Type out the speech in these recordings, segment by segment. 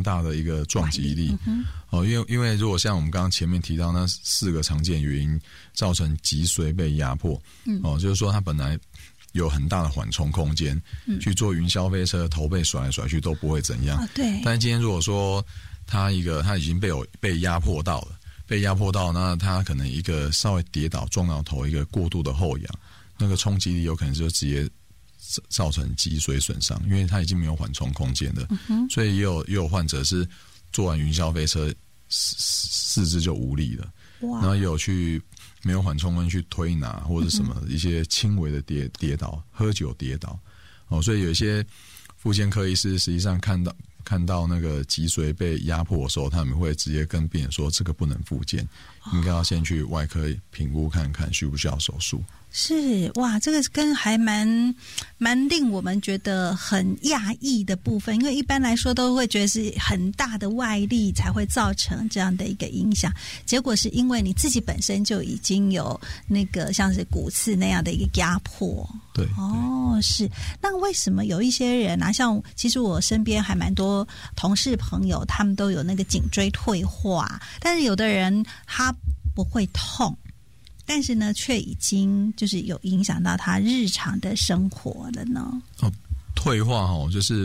强大的一个撞击力。因为如果像我们刚刚前面提到那4个常见原因造成脊髓被压迫，就是说它本来有很大的缓冲空间，去做云霄飞车，头被甩来甩去都不会怎样。 对。 但是今天如果说它已经被压迫到了，那它可能一个稍微跌倒撞到头，一个过度的后仰，那个冲击力有可能就直接造成脊髓损伤，因为它已经没有缓冲空间的。所以也有患者是做完云霄飞车四肢就无力了，然后也有去没有缓冲空间去推拿或者什么一些轻微的跌倒，喝酒跌倒。所以有一些复健科医师实际上看到那个脊髓被压迫的时候，他们会直接跟病人说这个不能复健，应该要先去外科评估看看需不需要手术。 是，哇，这个跟还蛮令我们觉得很讶异的部分，因为一般来说都会觉得是很大的外力才会造成这样的一个影响，结果是因为你自己本身就已经有那个像是骨刺那样的一个压迫。 对， 是。那为什么有一些人啊，像其实我身边还蛮多同事朋友，他们都有那个颈椎退化，但是有的人他不会痛，但是呢，却已经就是有影响到他日常的生活了呢。 退化就是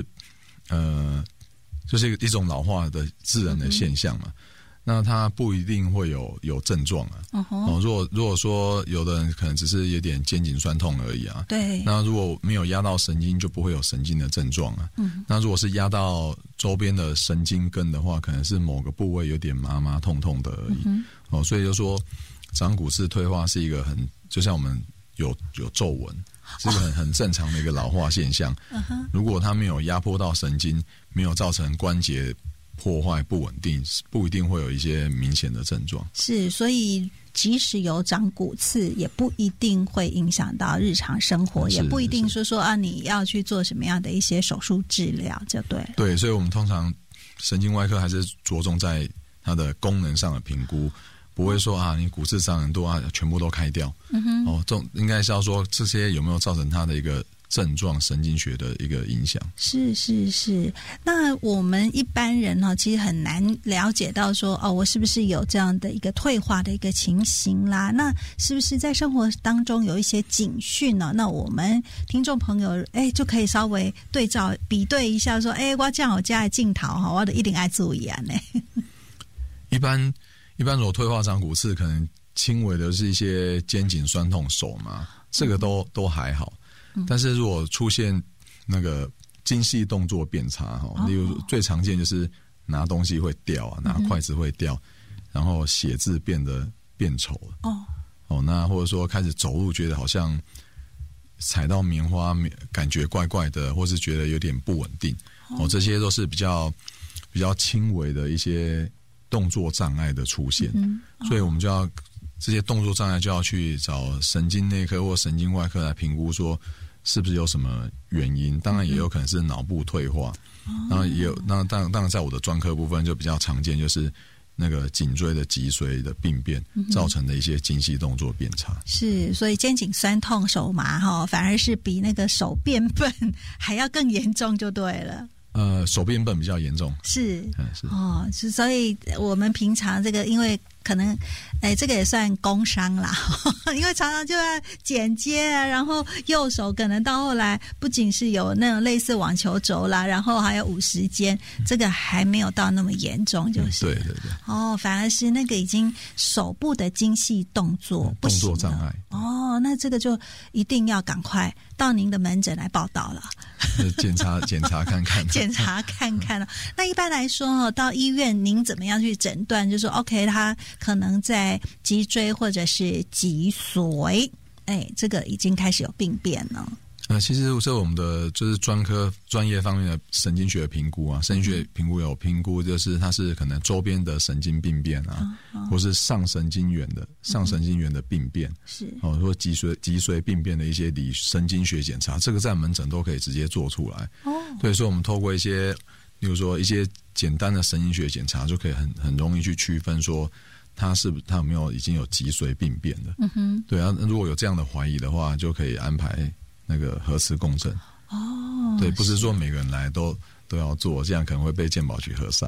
一种老化的自然的现象嘛。那它不一定会有症状啊。如果说有的人可能只是有点肩颈酸痛而已啊。 对。那如果没有压到神经，就不会有神经的症状啊。那如果是压到周边的神经根的话，可能是某个部位有点麻麻痛痛的而已。所以就说长骨刺退化是一个就像我们有皱纹，是一个很正常的一个老化现象。如果它没有压迫到神经，没有造成关节破坏不稳定，不一定会有一些明显的症状。 是，所以即使有长骨刺，也不一定会影响到日常生活，也不一定说啊你要去做什么样的一些手术治疗就对了。 对，所以我们通常神经外科还是着重在它的功能上的评估，不会说啊你骨刺伤很多啊全部都开掉。应该是要说这些有没有造成它的一个症状神经学的一个影响。 是。那我们一般人其实很难了解到说我是不是有这样的一个退化的一个情形啦，那是不是在生活当中有一些警讯呢？那我们听众朋友就可以稍微对照比对一下说我这样我家的镜头我都一定要注意啊呢。 一般如果退化长骨刺可能轻微的是一些肩颈酸痛手麻，这个都还好。但是如果出现那个精细动作变差，例如最常见就是拿东西会掉啊，拿筷子会掉，然后写字变丑了。那或者说开始走路觉得好像踩到棉花感觉怪怪的，或是觉得有点不稳定。这些都是比较轻微的一些动作障碍的出现。所以我们就要这些动作障碍就要去找神经内科或神经外科来评估说是不是有什么原因。当然也有可能是脑部退化，然后也有当然在我的专科部分就比较常见，就是那个颈椎的脊髓的病变造成的一些精细动作变差。是， 所以肩颈酸痛手麻反而是比那个手变笨还要更严重就对了。 手变笨比较严重。 是所以我们平常这个因为可能这个也算工伤啦因为常常就要剪接啊，然后右手可能到后来不仅是有那种类似网球肘啦，然后还有50肩，这个还没有到那么严重就是对反而是那个已经手部的精细动作不行了， 动作障碍那这个就一定要赶快到您的门诊来报道了检查看看检查看看那一般来说到医院您怎么样去诊断，就说 OK 他可能在脊椎或者是脊髓这个已经开始有病变了。 其实是我们的就是专业方面的神经学评估啊，神经学评估有评估就是它是可能周边的神经病变啊，或是上神经元的病变，是或脊髓病变的一些理神经学检查，这个在门诊都可以直接做出来。所以说我们透过一些比如说一些简单的神经学检查就可以很容易去区分说他有没有已经有脊髓病变的。对啊，如果有这样的怀疑的话，就可以安排那个核磁共振。对，不是说每个人来都要做，这样可能会被健保局核删。